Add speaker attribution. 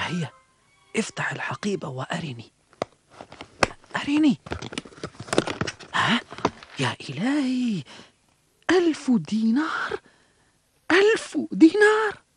Speaker 1: ها هي، افتح الحقيبة وأرني. أرني. ها؟ يا إلهي، 1000 دينار! 1000 دينار!